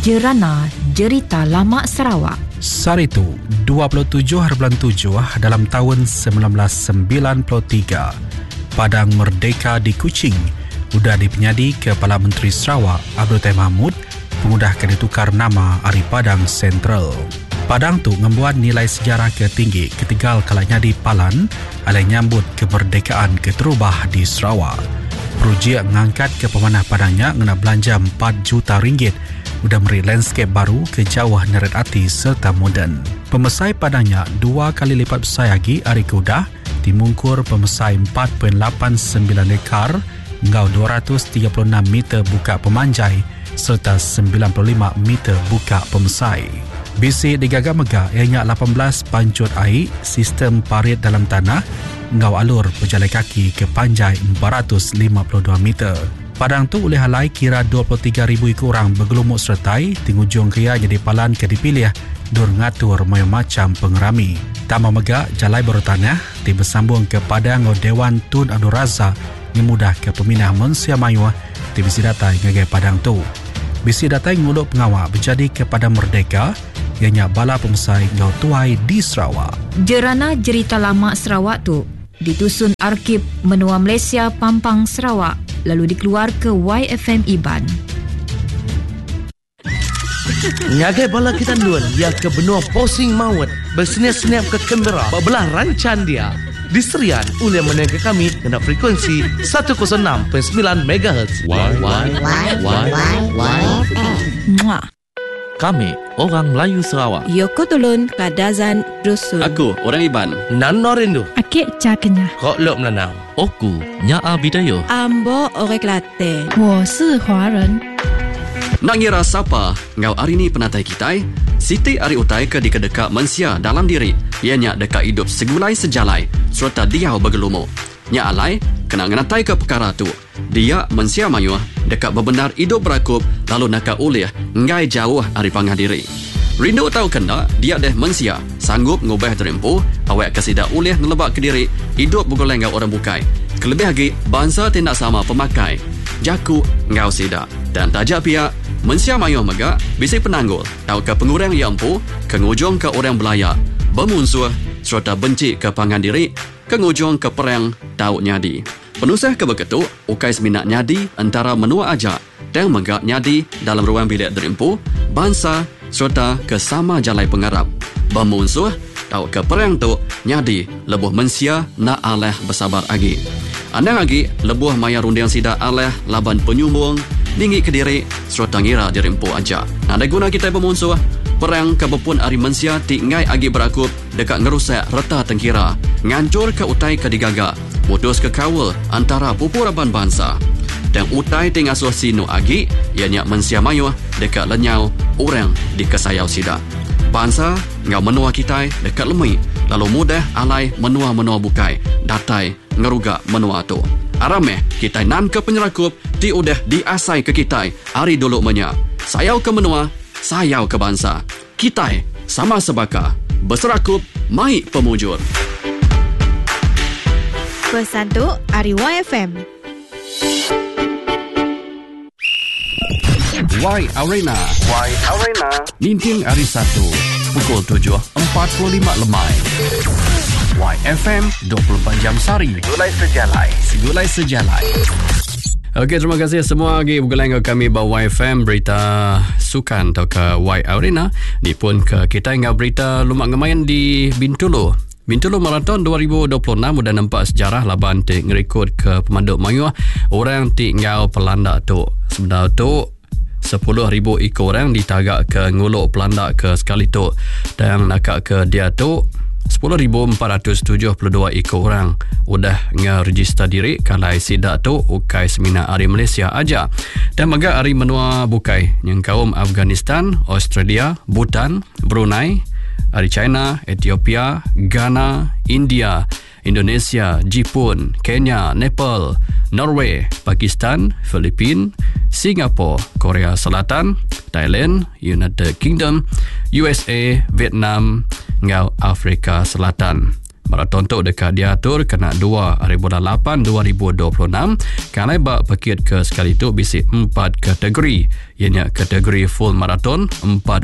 Jerana Jerita Lama Sarawak. Saritu 27/7 dalam tahun 1993. Padang Merdeka di Kuching sudah dipenyadi Kepala Menteri Sarawak Abdul Tahir Mahmud memudahkan ditukar nama Hari Padang Sentral. Padang tu membuat nilai sejarah ketinggi ketigal kalanya di Palan alai nyambut kemerdekaan keterubah di Sarawak. Projek mengangkat ke pemanah Padangnya ngena belanja 4 juta ringgit sudah memberi landscape baru ke jauh neret ati serta moden. Pemesai Padangnya 2 kali lipat besar lagi hari kudah dimungkur pemesai 4.89 ekar ngau 236 meter buka pemanjai serta 95 meter buka pemesai. Bisi digagak megah ianya 18 pancut air sistem parit dalam tanah ngau alur berjalan kaki ke panjai 452 meter. Padang tu oleh halai kira 23,000 ikut orang bergelumuk sertai tingujung kria jadi palan ke dipilih dur ngatur macam pengerami. Tama megah jalai bertanah ti bersambung ke Padang Dewan Tun Abdul Razak yang mudah ke peminah Mensia Mayuah ti bisi datai ngagai Padang tu. Bisi datai nguluk pengawal berjadi ke Padang Merdeka ianya bala pemesai ngau tuai di Sarawak. Jerana Jerita Lama Sarawak tu ditusun Arkib Menua Malaysia Pampang Sarawak lalu dikeluar ke YFM Iban. Ngagai bala kita luan ya ke benua posing mawat bersenyap-senyap ke Canberra bebelah rancan dia diserian oleh menengah kami kena frekuensi 106.9 MHz. Muah. Kami orang Melayu Sarawak. Yoko Tulun Kadazan Rusun. Aku orang Iban. Nan Norindu. Akik Cakenya. Kok lok melanau. Oku Nyaa Bidayo. Ambo Orek Latte. 我是华人。 Nak ngira siapa ngau hari ni penatai kitai? Siti Ari Utai ke dekat mensia dalam diri. Ianya dekat hidup segulai sejalai serta dia bergelumuk. Nya alai kena ngenatai ke perkara tu. Dia mensia mayuah dekat berbenar hidup berakup lalu nakak ulih ngai jauh dari pangah diri. Rindu tahu kena dia deh mensia sanggup ngubah terempuh awak kesidak ulih nelebak ke diri hidup bergoleng ngau orang bukai. Kelebih lagi bangsa tindak sama pemakai. Jaku ngau sidak dan tajak pihak mensia mayuah megak bisi penanggul tahu ke pengurang yang empu kengujung ke orang belayak bermunsuh serta benci ke pangan diri kengujung ke perang tahu nyadi. Penusah ke begitu, ukai seminat nyadi antara menua ajak dan megak nyadi dalam ruang bilik derempu, bangsa serta ke sama jalai pengarap. Bermunsuh, tahu ke perang tu nyadi lebuh mensia nak aleh bersabar lagi. Andang lagi lebuh maya rundiang sidak aleh laban penyumbung, dinggi ke diri serta ngira derempu ajak. Ada guna kita bermunsuh, perang kebepun ari mensia ti ngai agi berakup dekat ngerusak reta tengkira, ngancur ke utai ke digagak. Putus ke kawal antara pupuraban bangsa. Dan utai tinggal sinu agi, ianya mensia mayuah dekat lenyau orang di kesayau sidak. Bangsa ngau menua kitai dekat lemui, lalu mudah alai menua-menua bukai, datai ngerugak menua tu. Arameh kitai nan ke penyerakup, ti udah diasai ke kitai, hari dulu menya. Sayau ke menua, sayau ke bangsa. Kitai sama sebaka, berserakup mai pemujur. Pesan tu Ari YFM. Y Arena. Ninting hari 1 pukul 7.45 lemai. YFM 24 jam sehari. Segulai sejalai. Okey, terima kasih semua lagi bergulai dengan kami bawa YFM berita sukan atau ke Y Arena. Ni pun ke kita ingat berita lumak ngemayan di Bintulu. Bintulu Marathon 2026 sudah nampak sejarah laban ti ngerekod ke pemandu mayuah orang ti ngau pelandak tu. Sebenarnya tu 10,000 ikut orang ditagak ke nguluk pelandak ke sekali tu dan nakak ke dia tu 10,472 ikut orang udah nge-register diri kalau sidak tu ukai seminar Hari Malaysia aja dan maga hari menua bukai yang kaum Afghanistan, Australia, Bhutan, Brunei, hari China, Ethiopia, Ghana, India, Indonesia, Jepun, Kenya, Nepal, Norway, Pakistan, Filipina, Singapura, Korea Selatan, Thailand, United Kingdom, USA, Vietnam, ngau Afrika Selatan. Maraton tu dekat diatur kena 2 hari bulan 8 2026. Kalau bak pekit ke sekali tu bisi 4 kategori. Ianya kategori full maraton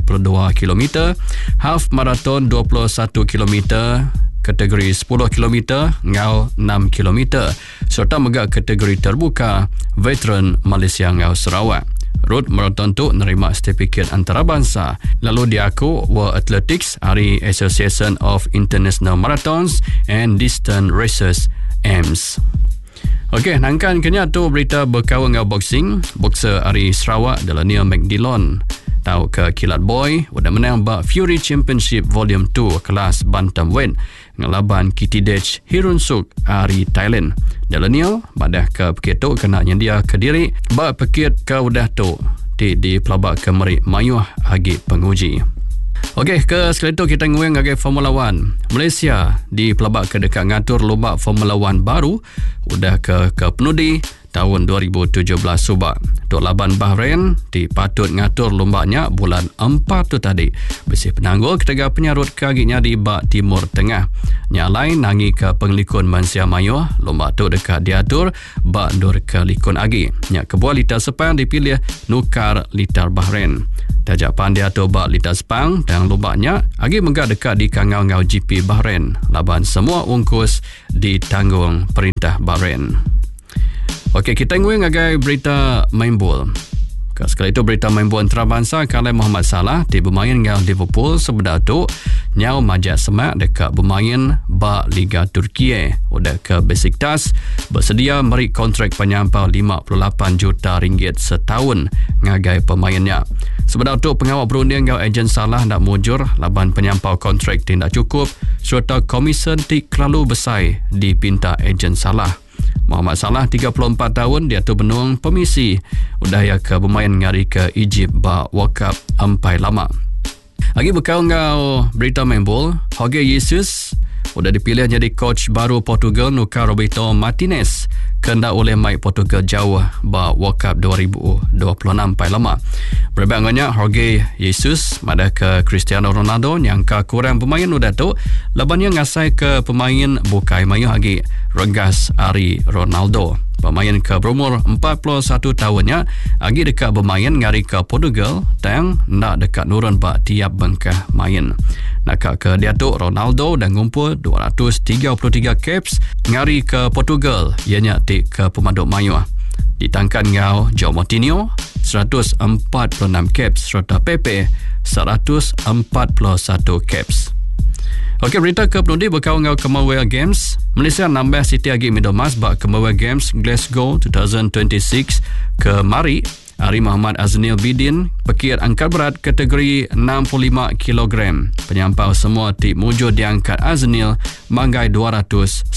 42 km, half maraton 21 km, kategori 10 km ngau 6 km serta megak kategori terbuka veteran Malaysia ngau Sarawak. Road marathon tu nerima sertifikat antarabangsa. Lalu diaku World Athletics hari Association of International Marathons and Distance Races AMS. Okey, nangkan kenya tu berita berkawal dengan boxing. Boxer hari Sarawak Delania McDillon tahu ke kilat boy udah menang bak Fury Championship Volume 2 kelas bantamweight ngelaban Kitidej Hirunsuk hari Thailand. Delania badah ke pekit tu kena nyendia ke diri bak pekit ke udah tu di pelabak ke merik mayuh agi penguji. Okey, ke sekali tu kita nguang agak Formula 1. Malaysia di pelabak ke dekat ngatur lomba Formula 1 baru udah ke penudi tahun 2017 subak. Tok laban Bahrain dipatut ngatur lombanya bulan 4 tu tadi. Bersih penanggul ketega penyarut kaginya di bak Timur Tengah. Nyalai nangi ke penglikun Mansia Mayuh, lomba tu dekat diatur bak dur ke likun agi. Nyak kebuah litar sepang dipilih nukar litar Bahrain. Tajapan diatur bak litar sepang dan lombanya agi megak dekat di kangau-ngau GP Bahrain. Laban semua ungkus ditanggung perintah Bahrain. Okey, kita nguing agai berita main bola. Sekali itu berita main bola antarabangsa kalau Muhammad Salah di bermain dengan Liverpool sebenar tu nyau majak semak dekat bermain bak Liga Turki. Udah ke Besiktas bersedia beri kontrak penyampau 58 juta ringgit setahun ngagai pemainnya. Sebenar tu pengawal berunding dengan ejen Salah nak mujur laban penyampau kontrak tidak cukup serta komisen terlalu besar dipinta ejen Salah. Muhammad Salah 34 tahun dia tu benung pemisi udah ya ke bermain ngari ke Egypt bak World Cup ampai lama. Lagi berkau ngau berita main bola, Jorge Jesus udah dipilih jadi coach baru Portugal nukar Roberto Martinez kendak oleh Mike Portugal jauh bak World Cup 2026 ampai lama. Berbandingnya Jorge Jesus madah ke Cristiano Ronaldo yang kurang pemain udah tu labannya ngasai ke pemain bukai mayuh lagi Regas Ari Ronaldo. Pemain ke berumur 41 tahunnya lagi dekat bermain ngari ke Portugal dan nak dekat nurun bak tiap bengkah main. Nak ke dia tu Ronaldo dan ngumpul 233 caps ngari ke Portugal ianya tik ke pemaduk mayuh. Ditangkan ngau João Moutinho 146 caps serta Pepe 141 caps. Okey, berita ke penundi berkawal dengan Commonwealth Games. Malaysia nambah Siti Agi Midomas bak Commonwealth Games Glasgow 2026 ke mari. Ari Muhammad Aznil Bidin pekir angkat berat kategori 65 kg. Penyampau semua tip mujur diangkat Aznil manggai 299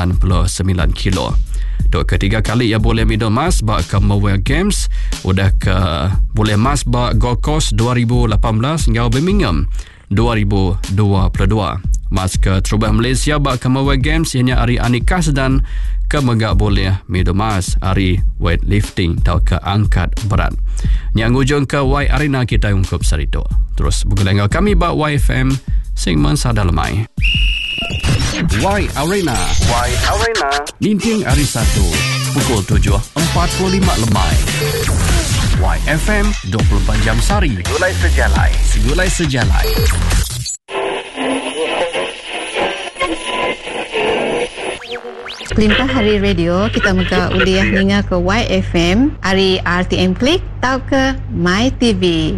kilo. Untuk ketiga kali ia boleh medal emas bak Commonwealth Games. Udah ke boleh emas bak Gold Coast 2018 hingga Birmingham 2022. Mas ke terubah Malaysia bak Commonwealth Games ianya Ari Anika Sedan ke megak boleh medal emas Ari weightlifting atau ke angkat berat. Yang ujung ke Y Arena kita ungkup sarito. Terus bergulung kami bak YFM segmen Sada Lemai. Y Arena. Y Arena. Ninting hari 1 pukul 7.45 lemai. YFM 24 jam sari. Segulai sejalai. Kelimpah hari radio kita muka uliah ninga ke YFM, hari RTM Klik tau ke My TV.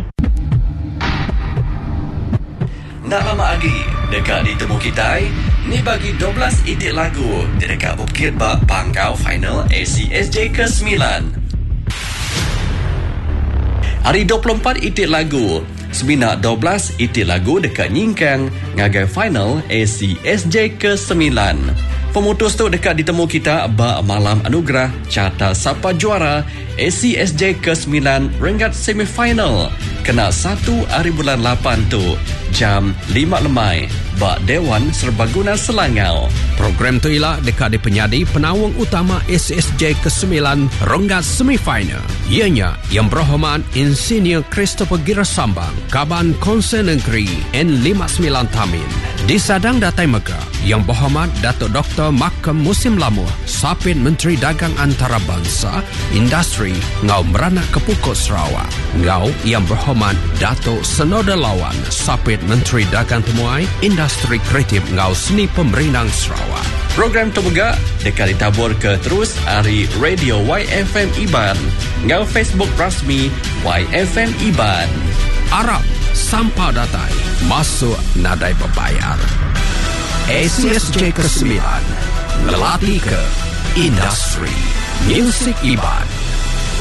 Nak lama lagi dekat ditemu kita ni bagi 12 edit lagu di dekat Bukit Bak Pangkau Final ACSJ ke-9. Hari 24 edit lagu Semina 12 edit lagu dekat Nyingkang ngagai final ACSJ ke-9. Pemutus tu dekat ditemu kita bak malam anugerah carta siapa juara ACSJ ke-9 ringkat semifinal. Kena 1 hari bulan 8 tu jam 5 lemai. Bak Dewan Serbaguna Selangau. Program tu ialah dekat di penyadi penawang utama SSJ ke-9 rongga semifinal. Ianya Yang Berhormat Insinyur Christopher Girasambang, Kaban Konsen Negeri N59 Tamin. Disadang Datai Mega, Yang Berhormat Datuk Dr. Makam Musim Lamuh, Sapit Menteri Dagang Antarabangsa, Industri Ngau Meranak Kepukut Sarawak. Ngau Yang Berhormat Datuk Senoda Lawan, Sapit Menteri Dagang Temuai, Industri Kreatif Ngau Seni Pemerintah Sarawak. Program terbegak dekat ditabur ke terus hari Radio YFM Iban. Ngau Facebook rasmi YFM Iban. Arab Sampah Datai masuk nadai berbayar. SSJ ke-9 melatih ke industri. Music Iban.